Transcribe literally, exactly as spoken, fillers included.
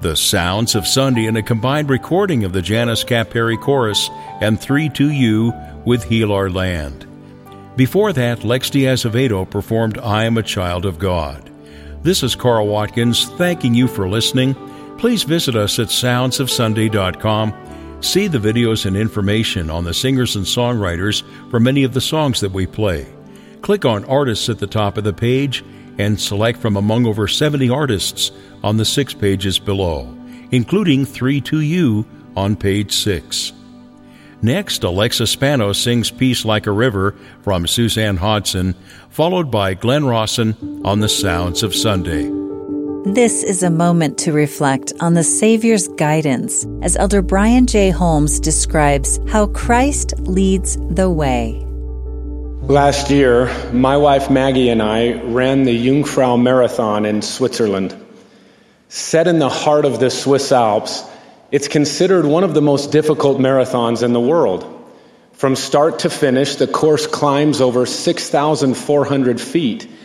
The Sounds of Sunday, in a combined recording of the Janice Cap Perry Chorus and three two U with Heal Our Land. Before that, Lex de Azevedo performed I Am a Child of God. This is Carl Watkins, thanking you for listening. Please visit us at sounds of sunday dot com. See the videos and information on the singers and songwriters for many of the songs that we play. Click on Artists at the top of the page and select from among over seventy artists on the six pages below, including three two U on page six. Next, Alexa Spano sings Peace Like a River from Suzanne Hodson, followed by Glenn Rawson on The Sounds of Sunday. This is a moment to reflect on the Savior's guidance as Elder Brian J. Holmes describes how Christ leads the way. Last year, my wife Maggie and I ran the Jungfrau Marathon in Switzerland. Set in the heart of the Swiss Alps, it's considered one of the most difficult marathons in the world. From start to finish, the course climbs over six thousand four hundred feet